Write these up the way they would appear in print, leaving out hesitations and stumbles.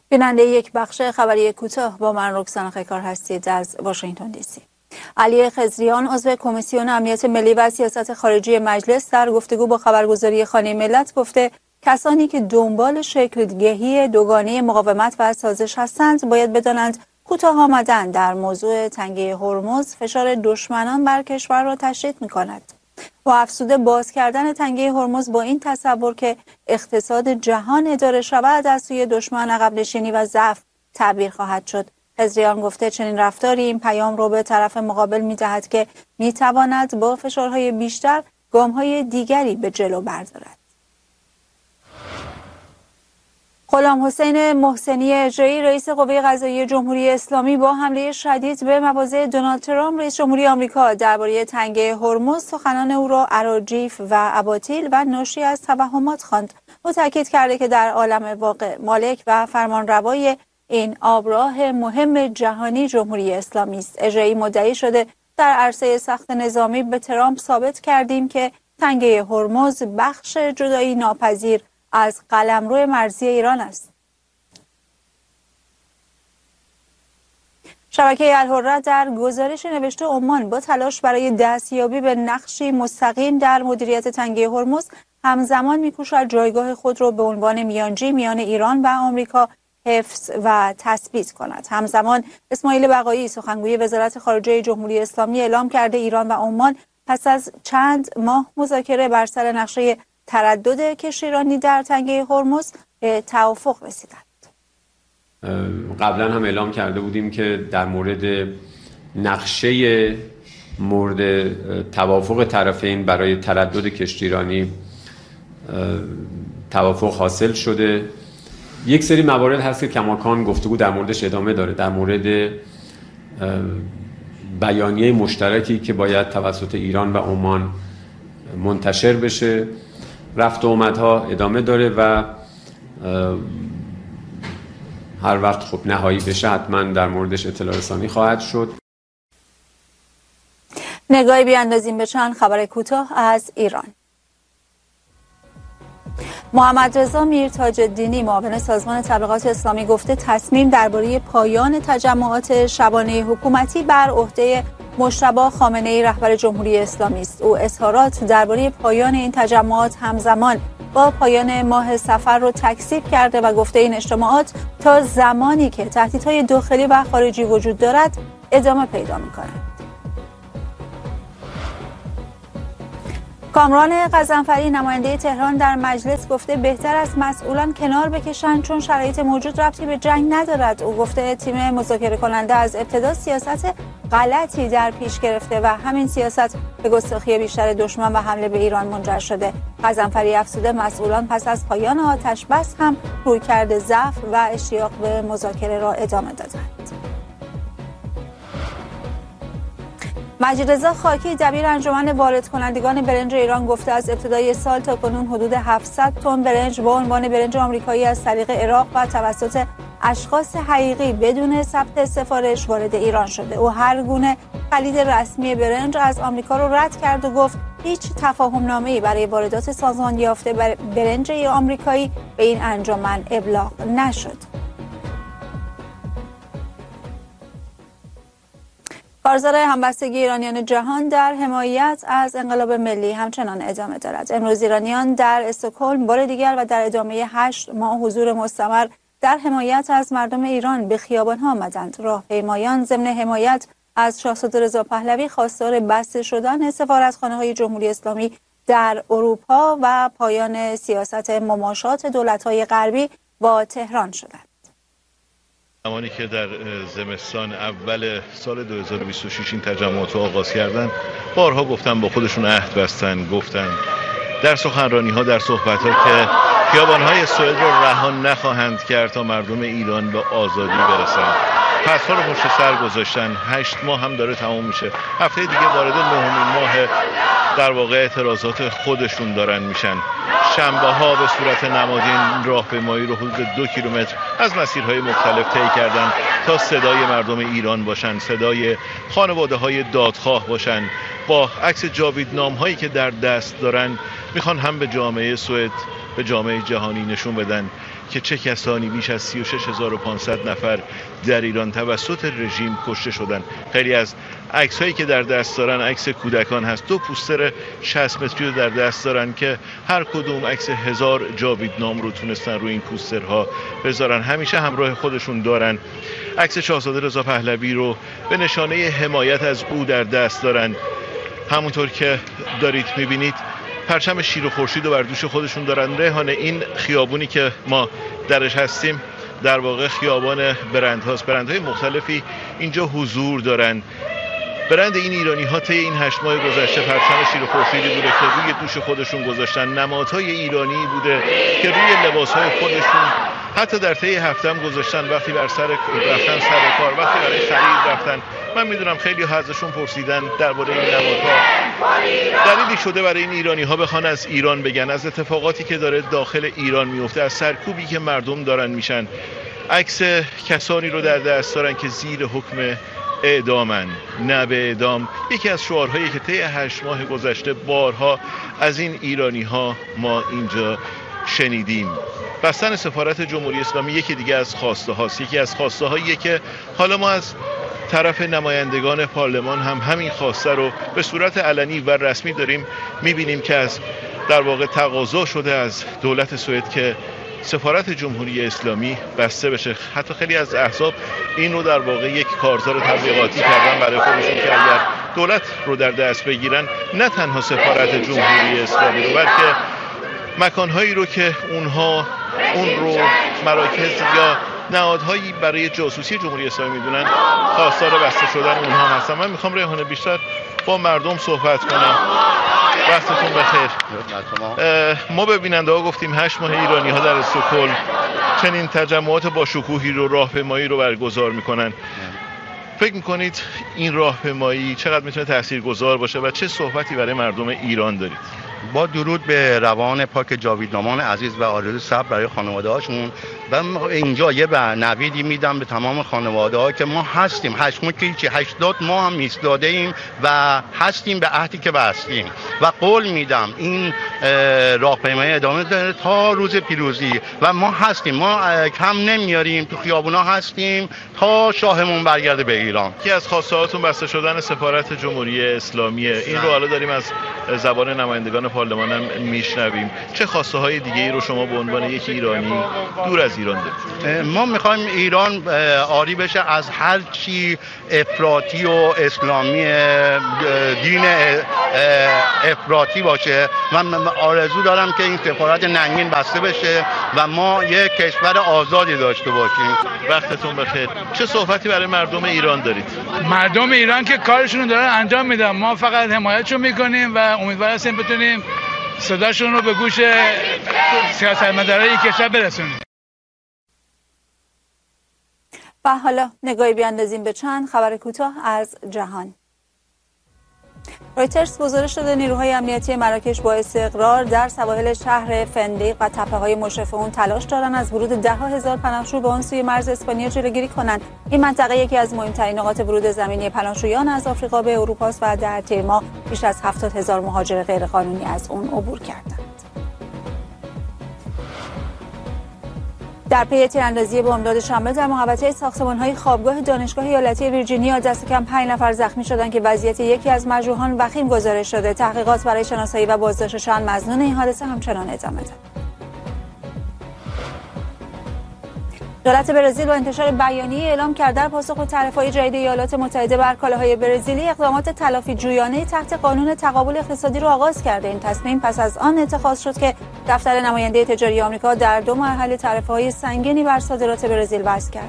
بیننده یک بخش خبری کوتاه با من رکسانا خیکار هستید از واشنگتن دی سی. علی خضریان عضو کمیسیون امنیت ملی و سیاست خارجی مجلس در گفتگو با خبرگزاری خانه ملت گفته کسانی که دنبال شکل‌دهی دوگانه مقاومت و سازش هستند باید بدانند کوتاه آمدن در موضوع تنگه هرمز فشار دشمنان بر کشور را تشدید می‌کند. و افزوده باز کردن تنگه هرمز با این تصور که اقتصاد جهان اداره شود از سوی دشمن عقب نشینی و ضعف تعبیر خواهد شد. خضریان گفته چنین رفتاری این پیام رو به طرف مقابل می‌دهد که می‌تواند با فشارهای بیشتر گام‌های دیگری به جلو بردارد. غلام حسین محسنی اجرایی رئیس قوه قضاییه جمهوری اسلامی با حمله شدید به مواضع دونالد ترامپ رئیس جمهوری آمریکا درباره تنگه هرمز سخنان او را اراجیف و اباطیل و ناشی از توهمات خواند. او تاکید کرده که در عالم واقع مالک و فرمانروای این آبراه مهم جهانی جمهوری اسلامی است. اجرایی مدعی شده در عرصه سخت نظامی به ترامپ ثابت کردیم که تنگه هرمز بخش جدایی ناپذیر از قلمرو مرزی ایران است. شبکه الحره در گزارش نوشته عمان با تلاش برای دستیابی به نقشی مستقیم در مدیریت تنگه هرمز همزمان می‌کوشد جایگاه خود را به عنوان میانجی میان ایران و آمریکا حفظ و تثبیت کند. همزمان اسماعیل بقایی سخنگوی وزارت خارجه جمهوری اسلامی اعلام کرده ایران و عمان پس از چند ماه مذاکره بر سر نقشه تردد کشتیرانی در تنگه هرمز به توافق رسیدند. قبلا هم اعلام کرده بودیم که در مورد نقشه مورد توافق طرفین برای تردد کشتیرانی توافق حاصل شده. یک سری موارد هست که کماکان گفتگو در موردش ادامه داره، در مورد بیانیه مشترکی که باید توسط ایران و عمان منتشر بشه. رفت و آمدها ادامه داره و هر وقت خب نهایی بشه حتما در موردش اطلاع رسانی خواهد شد. نگاهی بیاندازیم به چند خبر کوتاه از ایران. محمد رضا میرتاج‌الدینی معاون سازمان تبلیغات اسلامی گفته تصمیم درباره پایان تجمعات شبانه حکومتی بر عهده مجتبی خامنه‌ای رهبر جمهوری اسلامی است. او اظهارات درباره پایان این تجمعات همزمان با پایان ماه صفر را تکذیب کرده و گفته این اجتماعات تا زمانی که تهدیدهای داخلی و خارجی وجود دارد ادامه پیدا می‌کند. کامران غضنفری نماینده تهران در مجلس گفته بهتر است مسئولان کنار بکشند چون شرایط موجود ربطی به جنگ ندارد. او گفته تیم مذاکره کننده از ابتدا سیاست غلطی در پیش گرفته و همین سیاست به گستاخی بیشتر دشمن و حمله به ایران منجر شده. غضنفری افزوده مسئولان پس از پایان آتش بس هم رویکرد ضعف و اشتیاق به مذاکره را ادامه دادند. مجیدرضا خاکی دبیر انجمن وارد کنندگان برنج ایران گفته از ابتدای سال تا کنون حدود 700 تن برنج با عنوان برنج آمریکایی از طریق عراق و توسط اشخاص حقیقی بدون ثبت سفارش وارد ایران شده. او هر گونه خرید رسمی برنج از آمریکا را رد کرد و گفت هیچ تفاهم‌نامه‌ای برای واردات سازمان یافته برنج آمریکایی به این انجمن ابلاغ نشد. کارزار همبستگی ایرانیان جهان در حمایت از انقلاب ملی همچنان ادامه دارد. امروز ایرانیان در استکهلم بار دیگر و در ادامه 8 ماه حضور مستمر در حمایت از مردم ایران به خیابان‌ها آمدند. راهپیمایان ضمن حمایت از شاهزاده رضا پهلوی خواستار بسته شدن سفارتخانه‌های جمهوری اسلامی در اروپا و پایان سیاست مماشات دولت‌های غربی با تهران شدند. زمانی که در زمستان اول سال 2026 این تجمعات رو آغاز کردن بارها گفتن با خودشون عهد بستن، گفتن در سخنرانی‌ها در صحبت‌ها که خیابان‌های سوئد رو رها نخواهند کرد تا مردم ایران به آزادی برسن. پس‌ها رو پشت سر گذاشتن. 8 ماه هم داره تموم میشه. هفته دیگه وارد 9مین ماه در واقع اعتراضات خودشون دارن میشن. شنبه‌ها به صورت نمادین راهپیمایی رو حدود 2 کیلومتر از مسیرهای مختلف طی کردن تا صدای مردم ایران باشن، صدای خانواده‌های دادخواه باشن. با عکس جاویدنامه‌هایی که در دست دارن میخوان هم به جامعه سوئد، به جامعه جهانی نشون بدن که چه کسانی بیش از 36500 نفر در ایران توسط رژیم کشته شدند. خیلی از عکس هایی که در دست دارن عکس کودکان هست. 2 پوستر 60 متری رو در دست دارن که هر کدوم عکس 1000 جاویدنام رو تونستن روی این پوسترها بذارن. همیشه همراه خودشون دارن. عکس شاهزاده رضا پهلوی رو به نشانه حمایت از او در دست دارن. همونطور که دارید میبینید پرچم شیر و خورشید رو بر دوش خودشون دارن. ریحانه، این خیابونی که ما درش هستیم در واقع خیابان برندهاست. برندهای مختلفی اینجا حضور دارن. برند این ایرانی ها طی این 8 ماه گذشته پرچم شیر و خورشیدی بوده که روی دوش خودشون گذاشتن. نمادهای ایرانی بوده که روی لباسهای خودشون حتی در طی هفته هم گذاشتن. وقتی بر سر رفتن سر کار، وقتی برای خرید رفتن. من میدونم خیلی ها ازشون پرسیدن درباره این نمادها. دلیلی شده برای این ایرانی ها بخوان از ایران بگن، از اتفاقاتی که داره داخل ایران میفته، از سرکوبی که مردم دارن میشن. عکس کسانی رو در دست دارن که زیر حکم اعدامن، نه به اعدام. یکی از شعارهایی که طی 8 ماه گذشته بارها از این ایرانی ها ما اینجا شنیدیم. بستن سفارت جمهوری اسلامی یکی دیگه از خواسته هاست. یکی از خواسته هاییه که حالا ما از طرف نمایندگان پارلمان هم همین خواسته رو به صورت علنی و رسمی داریم میبینیم که از در واقع تقاضا شده از دولت سوئد که سفارت جمهوری اسلامی بسته بشه. حتی خیلی از احزاب این رو در واقع یک کارزار تبلیغاتی کردن برای خودشون که اگر دولت رو در دست بگیرن، نه تنها سفارت جمهوری اسلامی رو، بلکه مکانهایی رو که اونها اون رو مراکز یا نهادهایی برای جاسوسی جمهوری اسلامی میدونن، خواستار بسته شدن اونها هستن. من میخوام ریحانه بیشتر با مردم صحبت کنم. وقتتون بخیر. ما به بیننده ها گفتیم 8 ماه ایرانی ها در استکهلم چنین تجمعات با شکوهی رو، راهپیمایی رو برگزار میکنن. فکر میکنید این راهپیمایی چقدر میتونه تاثیرگذار باشه و چه صحبتی برای مردم ایران دارید؟ با درود به روان پاک جاویدنامان عزیز و آرزوی صبر برای خانواده هاشون. و اینجا یه نویدی میدم به تمام خانواده ها که ما هستیم. 8 ماه که هیچی، 80 ماه هم ایستاده ایم و هستیم به عهدی که بستیم و قول میدم این راهپیمایی ادامه داره تا روز پیروزی و ما هستیم. ما کم نمیاریم، تو خیابونا هستیم تا شاهمون برگرده به ایران. یکی از خواسته هاتون بسته شدن سفارت جمهوری اسلامیه. این رو حالا داریم از زبان نمایندگان پارلمان هم میشنویم. چه خواسته های دیگه ای رو شما به عنوان یک ایرانی دور از ایران دارید؟ ما میخوایم ایران عاری بشه از هر چی افراطی و اسلامی، دین افراطی باشه. من آرزو دارم که این سفارت ننگین بسته بشه و ما یک کشور آزادی داشته باشیم. وقتتون بخیر. چه صحبتی برای مردم ایران دارید؟ مردم ایران که کارشون رو دارن انجام میدن، ما فقط حمایتشون میکنیم و امیدوار هستیم بتونیم صداشون رو به گوش سیاستمدارای این کشور برسونیم. و حالا نگاهی بیاندازیم به چند خبر کوتاه از جهان. رویترز گزارش داده نیروهای امنیتی مراکش با استقرار در سواحل شهر فندق و تپه‌های مشرف اون تلاش دارند از ورود 10,000 پناهجو به آن سوی مرز اسپانیا جلوگیری کنند. این منطقه یکی از مهمترین نقاط ورود زمینی پناهجویان از آفریقا به اروپا است و در طی ماه بیش از 70,000 مهاجر غیرقانونی از اون عبور کردند. در پی تیراندازی بمبداد شنبه در محوطه ساختمان‌های خوابگاه دانشگاه ایالتی ویرجینیا دست کم 5 نفر زخمی شدند که وضعیت یکی از مجروحان وخیم گزارش شده. تحقیقات برای شناسایی و بازداشتشان مظنون این حادثه همچنان ادامه دارد. دولت برزیل با انتشار بیانیه اعلام کرد در پاسخ به تعرفه‌های جدید ایالات متحده بر کالاهای برزیلی اقدامات تلافی جویانه تحت قانون تقابل اقتصادی را آغاز کرده. این تصمیم پس از آن اتخاذ شد که دفتر نماینده تجاری آمریکا در 2 مرحله تعرفه‌های سنگینی بر صادرات برزیل وضع کرد.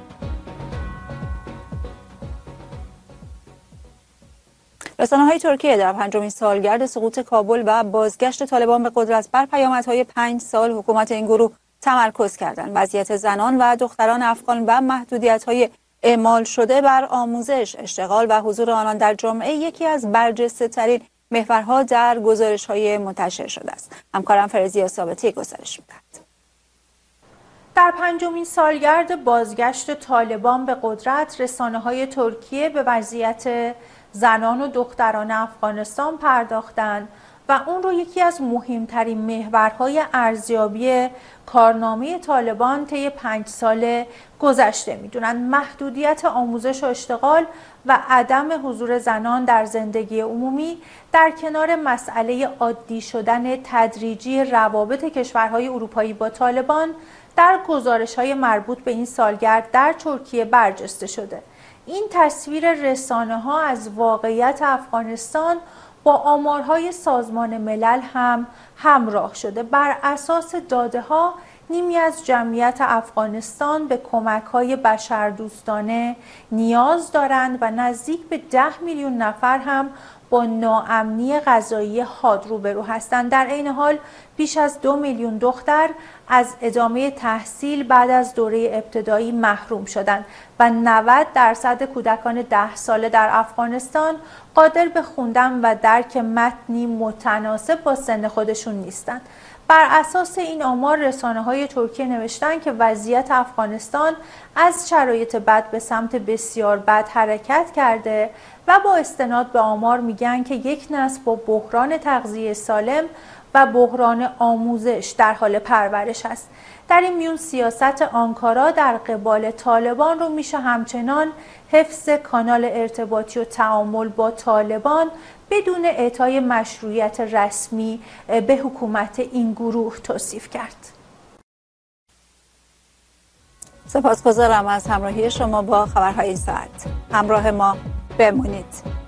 رسانه‌های ترکیه در 5مین سالگرد سقوط کابل و بازگشت طالبان به قدرت بر پیامدهای 5 سال حکومت این گروه تمرکز کردند. وضعیت زنان و دختران افغان و محدودیت‌های اعمال شده بر آموزش، اشتغال و حضور آنان در جامعه یکی از برجسته‌ترین محورها در گزارش‌های منتشر شده است. همکارم فرزیا ثابتی گزارش می‌دهد. در 5مین سالگرد بازگشت طالبان به قدرت، رسانه‌های ترکیه به وضعیت زنان و دختران افغانستان پرداختند و اون رو یکی از مهمترین محورهای ارزیابی کارنامه طالبان طی 5 سال گذشته میدونن. محدودیت آموزش و اشتغال و عدم حضور زنان در زندگی عمومی در کنار مسئله عادی شدن تدریجی روابط کشورهای اروپایی با طالبان در گزارش‌های مربوط به این سالگرد در ترکیه برجسته شده. این تصویر رسانه‌ها از واقعیت افغانستان با آمارهای سازمان ملل هم همراه شده. بر اساس داده‌ها نیمی از جمعیت افغانستان به کمک‌های بشردوستانه نیاز دارند و نزدیک به 10 میلیون نفر هم با ناامنی غذایی حاد روبرو هستند. در عین حال بیش از 2 میلیون دختر از ادامه تحصیل بعد از دوره ابتدایی محروم شدند و 90% کودکان 10 ساله در افغانستان قادر به خوندن و درک متنی متناسب با سن خودشون نیستند. بر اساس این آمار رسانه‌های ترکیه نوشتن که وضعیت افغانستان از شرایط بد به سمت بسیار بد حرکت کرده و با استناد به آمار میگن که یک نسل با بحران تغذیه سالم و بحران آموزش در حال پرورش است. در این میون سیاست آنکارا در قبال طالبان رو میشه همچنان حفظ کانال ارتباطی و تعامل با طالبان بدون اعطای مشروعیت رسمی به حکومت این گروه توصیف کرد. سپاسگزارم از همراهی شما با خبرهای این ساعت. همراه ما بمونید.